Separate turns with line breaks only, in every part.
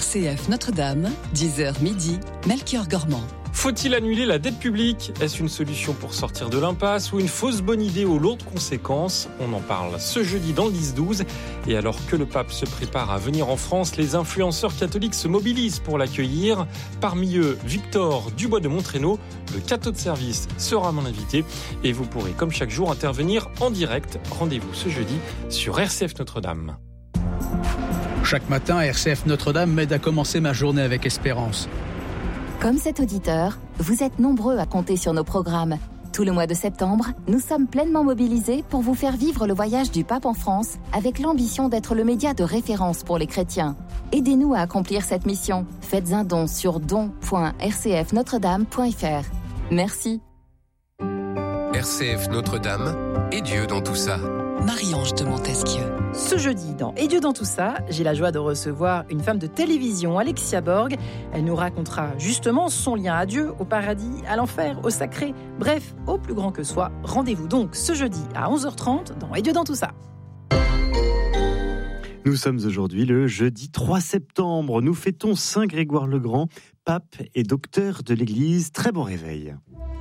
RCF Notre-Dame, 10h midi, Melchior Gormand.
Faut-il annuler la dette publique ? Est-ce une solution pour sortir de l'impasse ou une fausse bonne idée aux lourdes conséquences ? On en parle ce jeudi dans le 10-12. Et alors que le pape se prépare à venir en France, les influenceurs catholiques se mobilisent pour l'accueillir. Parmi eux, Victor Dubois de Montrénaud, le cateau de service, sera mon invité. Et vous pourrez, comme chaque jour, intervenir en direct. Rendez-vous ce jeudi sur RCF Notre-Dame.
Chaque matin, RCF Notre-Dame m'aide à commencer ma journée avec espérance.
Comme cet auditeur, vous êtes nombreux à compter sur nos programmes. Tout le mois de septembre, nous sommes pleinement mobilisés pour vous faire vivre le voyage du pape en France avec l'ambition d'être le média de référence pour les chrétiens. Aidez-nous à accomplir cette mission. Faites un don sur don.rcfnotredame.fr. Merci.
RCF Notre-Dame et Dieu dans tout ça.
Marie-Ange de Montesquieu.
Ce jeudi, dans Et Dieu dans tout ça, j'ai la joie de recevoir une femme de télévision, Alexia Borg. Elle nous racontera justement son lien à Dieu, au paradis, à l'enfer, au sacré, bref, au plus grand que soi. Rendez-vous donc ce jeudi à 11h30 dans Et Dieu dans tout ça.
Nous sommes aujourd'hui le jeudi 3 septembre. Nous fêtons Saint Grégoire le Grand, pape et docteur de l'Église. Très bon réveil.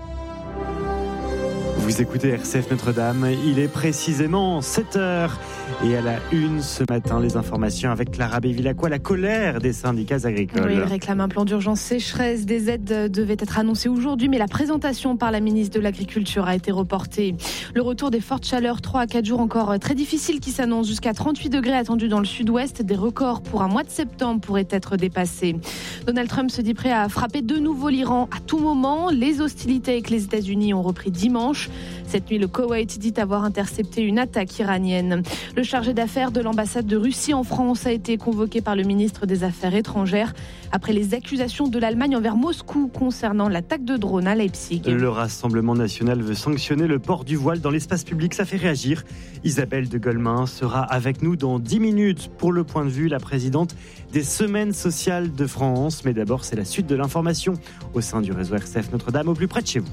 Vous écoutez RCF Notre-Dame, il est précisément 7h. Et à la une ce matin, les informations avec Clara Bévilacqua, la colère des syndicats agricoles.
Oui, ils réclament un plan d'urgence sécheresse. Des aides devaient être annoncées aujourd'hui, mais la présentation par la ministre de l'Agriculture a été reportée. Le retour des fortes chaleurs, 3 à 4 jours encore très difficiles qui s'annoncent, jusqu'à 38 degrés attendus dans le sud-ouest. Des records pour un mois de septembre pourraient être dépassés. Donald Trump se dit prêt à frapper de nouveau l'Iran à tout moment. Les hostilités avec les États-Unis ont repris dimanche. Cette nuit, le Koweït dit avoir intercepté une attaque iranienne. Le chargé d'affaires de l'ambassade de Russie en France a été convoqué par le ministre des Affaires étrangères après les accusations de l'Allemagne envers Moscou concernant l'attaque de drone à Leipzig.
Le Rassemblement national veut sanctionner le port du voile dans l'espace public. Ça fait réagir. Isabelle de Golemin sera avec nous dans 10 minutes pour le point de vue, la présidente des Semaines sociales de France. Mais d'abord, c'est la suite de l'information au sein du réseau RCF Notre-Dame, au plus près de chez vous.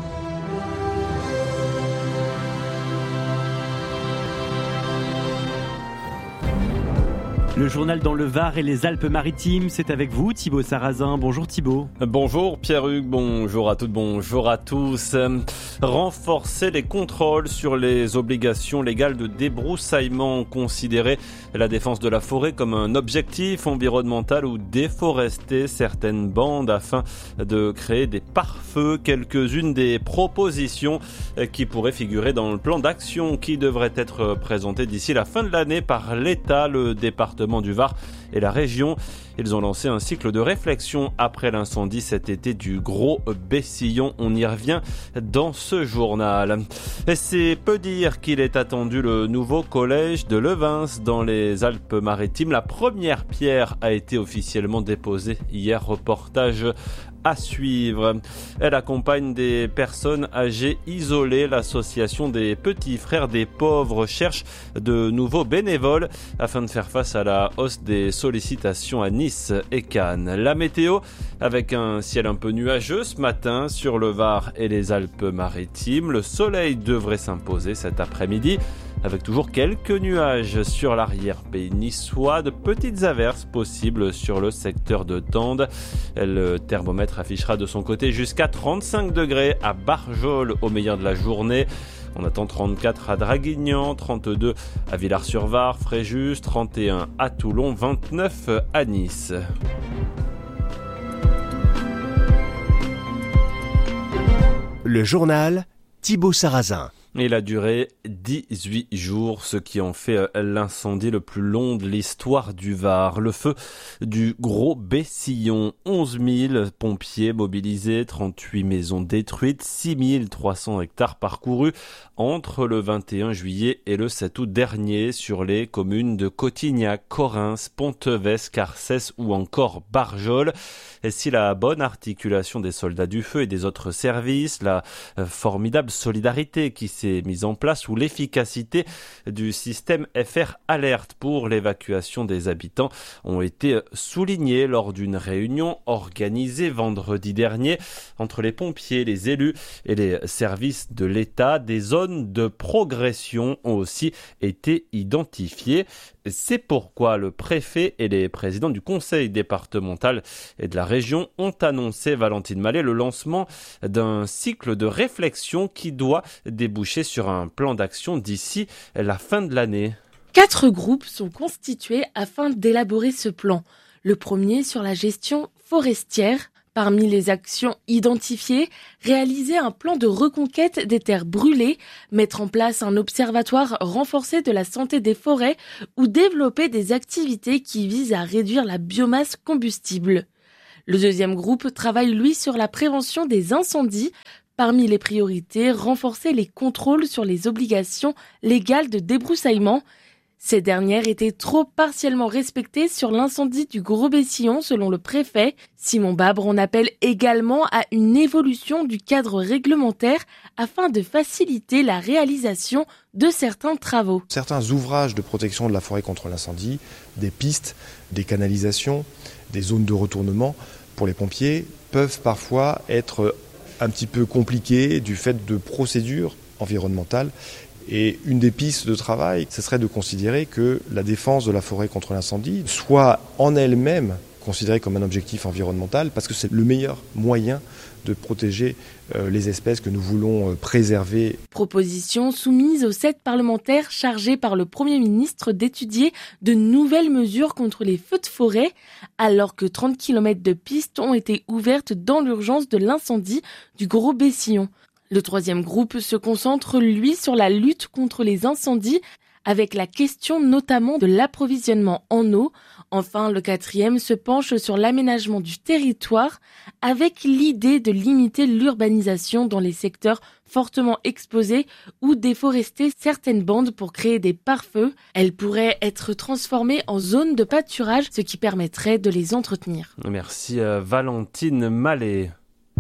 Le journal dans le Var et les Alpes-Maritimes, c'est avec vous Thibaut Sarrazin. Bonjour Thibaut.
Bonjour Pierre-Hugues, bonjour à toutes, bonjour à tous. Renforcer les contrôles sur les obligations légales de débroussaillement, considérer la défense de la forêt comme un objectif environnemental ou déforester certaines bandes afin de créer des pare-feux. Quelques-unes des propositions qui pourraient figurer dans le plan d'action qui devrait être présenté d'ici la fin de l'année par l'État, le département du Var et la région. Ils ont lancé un cycle de réflexion après l'incendie cet été du Gros Bessillon. On y revient dans ce journal. Et c'est peu dire qu'il est attendu le nouveau collège de Levins dans les Alpes-Maritimes. La première pierre a été officiellement déposée hier. Reportage à suivre. Elle accompagne des personnes âgées isolées. L'association des petits frères des pauvres cherche de nouveaux bénévoles afin de faire face à la hausse des sollicitations à Nice et Cannes. La météo, avec un ciel un peu nuageux ce matin sur le Var et les Alpes-Maritimes. Le soleil devrait s'imposer cet après-midi, avec toujours quelques nuages sur l'arrière-pays niçois, de petites averses possibles sur le secteur de Tende. Le thermomètre affichera de son côté jusqu'à 35 degrés à Barjol au meilleur de la journée. On attend 34 à Draguignan, 32 à Villars-sur-Var, Fréjus, 31 à Toulon, 29 à Nice.
Le journal Thibaut Sarrazin.
Il a duré 18 jours, ce qui en fait l'incendie le plus long de l'histoire du Var. Le feu du Gros Bessillon, 11 000 pompiers mobilisés, 38 maisons détruites, 6 300 hectares parcourus entre le 21 juillet et le 7 août dernier sur les communes de Cotignac, Corrins, Pontevès, Carcès ou encore Barjol. Et si la bonne articulation des soldats du feu et des autres services, la formidable solidarité qui s'est mise en place ou l'efficacité du système FR Alert pour l'évacuation des habitants ont été soulignés lors d'une réunion organisée vendredi dernier entre les pompiers, les élus et les services de l'État. Des zones de progression ont aussi été identifiées C'est pourquoi le préfet et les présidents du conseil départemental et de la région ont annoncé, Valentine Mallet, le lancement d'un cycle de réflexion qui doit déboucher sur un plan d'action d'ici la fin de l'année.
4 groupes sont constitués afin d'élaborer ce plan. Le premier sur la gestion forestière. Parmi les actions identifiées, réaliser un plan de reconquête des terres brûlées, mettre en place un observatoire renforcé de la santé des forêts ou développer des activités qui visent à réduire la biomasse combustible. Le deuxième groupe travaille, lui, sur la prévention des incendies. Parmi les priorités, renforcer les contrôles sur les obligations légales de débroussaillement. Ces dernières étaient trop partiellement respectées sur l'incendie du Gros-Bessillon, selon le préfet. Simon Babre en appelle également à une évolution du cadre réglementaire afin de faciliter la réalisation de certains travaux.
Certains ouvrages de protection de la forêt contre l'incendie, des pistes, des canalisations, des zones de retournement pour les pompiers peuvent parfois être un petit peu compliqués du fait de procédures environnementales. Et une des pistes de travail, ce serait de considérer que la défense de la forêt contre l'incendie soit en elle-même considérée comme un objectif environnemental, parce que c'est le meilleur moyen de protéger les espèces que nous voulons préserver.
Proposition soumise aux 7 parlementaires chargés par le Premier ministre d'étudier de nouvelles mesures contre les feux de forêt, alors que 30 km de pistes ont été ouvertes dans l'urgence de l'incendie du Gros-Bessillon. Le troisième groupe se concentre, lui, sur la lutte contre les incendies, avec la question notamment de l'approvisionnement en eau. Enfin, le quatrième se penche sur l'aménagement du territoire, avec l'idée de limiter l'urbanisation dans les secteurs fortement exposés ou déforester certaines bandes pour créer des pare-feux. Elles pourraient être transformées en zones de pâturage, ce qui permettrait de les entretenir.
Merci Valentine Mallet.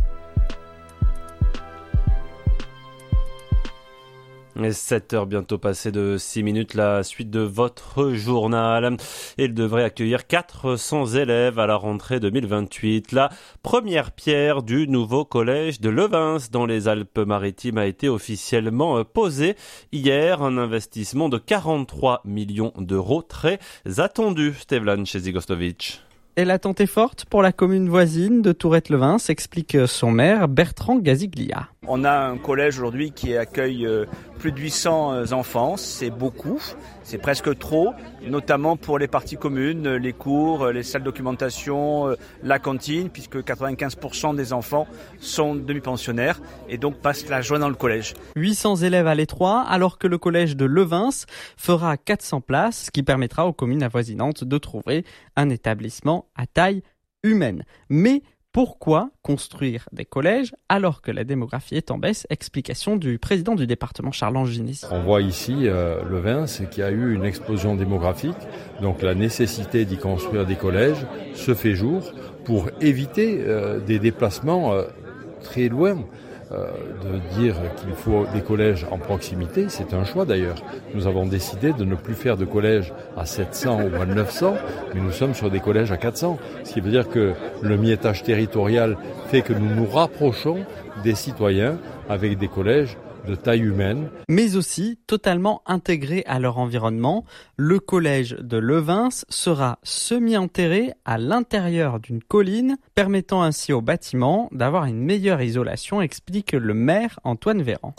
7h bientôt passé de 6 minutes, la suite de votre journal. Il devrait accueillir 400 élèves à la rentrée 2028. La première pierre du nouveau collège de Levins dans les Alpes-Maritimes a été officiellement posée hier. Un investissement de 43 millions d'euros très attendu. Stevlan Chezigostovic.
Et l'attente est forte pour la commune voisine de Tourette-Levins, explique son maire Bertrand Gaziglia.
On a un collège aujourd'hui qui accueille plus de 800 enfants, c'est beaucoup, c'est presque trop, notamment pour les parties communes, les cours, les salles de documentation, la cantine, puisque 95% des enfants sont demi-pensionnaires et donc passent la journée dans le collège.
800 élèves à l'étroit, alors que le collège de Levins fera 400 places, ce qui permettra aux communes avoisinantes de trouver un établissement à taille humaine. Mais pourquoi construire des collèges alors que la démographie est en baisse? Explication du président du département, Charles Ginesi.
On voit ici Levins qui a eu une explosion démographique, donc la nécessité d'y construire des collèges se fait jour pour éviter des déplacements très loin. De dire qu'il faut des collèges en proximité, c'est un choix d'ailleurs. Nous avons décidé de ne plus faire de collèges à 700 ou à 900, mais nous sommes sur des collèges à 400. Ce qui veut dire que le miettage territorial fait que nous nous rapprochons des citoyens avec des collèges de taille humaine.
Mais aussi totalement intégrés à leur environnement. Le collège de Levins sera semi-enterré à l'intérieur d'une colline, permettant ainsi au bâtiment d'avoir une meilleure isolation, explique le maire Antoine Véran.